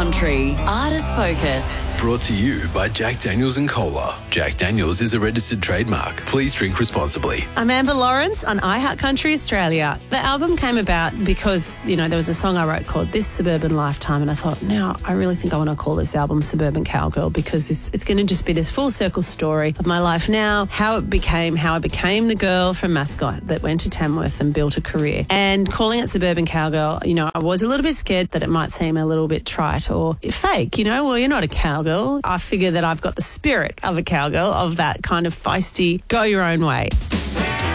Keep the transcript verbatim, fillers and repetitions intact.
Country Artist Focus. Brought to you by Jack Daniels and Cola. Jack Daniels is a registered trademark. Please drink responsibly. I'm Amber Lawrence on iHeart Country Australia. The album came about because, you know, there was a song I wrote called This Suburban Lifetime, and I thought, now I really think I want to call this album Suburban Cowgirl, because it's, it's going to just be this full circle story of my life now, how it became, how I became the girl from Mascot that went to Tamworth and built a career. And calling it Suburban Cowgirl, you know, I was a little bit scared that it might seem a little bit trite or fake, you know, well, you're not a cowgirl. I figure that I've got the spirit of a cowgirl, of that kind of feisty, go your own way.